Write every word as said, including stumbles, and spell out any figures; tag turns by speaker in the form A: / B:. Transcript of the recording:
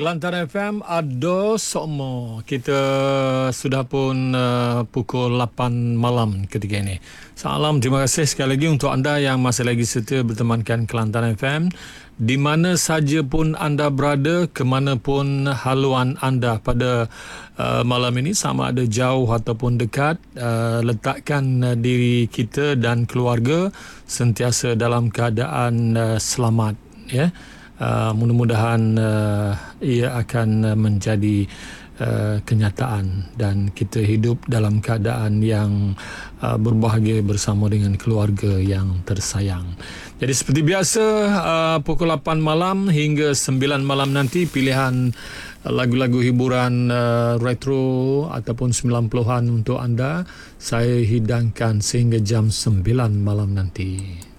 A: Kelantan F M ada sokmo. Kita sudah pun uh, pukul lapan malam ketika ini. Salam, terima kasih sekali lagi untuk anda yang masih lagi setia bertemankan Kelantan F M. Di mana saja pun anda berada, ke mana pun haluan anda pada uh, malam ini, sama ada jauh ataupun dekat, uh, letakkan uh, diri kita dan keluarga sentiasa dalam keadaan uh, selamat, ya. Uh, mudah-mudahan uh, ia akan uh, menjadi uh, kenyataan dan kita hidup dalam keadaan yang uh, berbahagia bersama dengan keluarga yang tersayang. Jadi seperti biasa, uh, pukul lapan malam hingga sembilan malam nanti pilihan uh, lagu-lagu hiburan uh, retro ataupun sembilan puluhan untuk anda saya hidangkan sehingga jam sembilan malam nanti.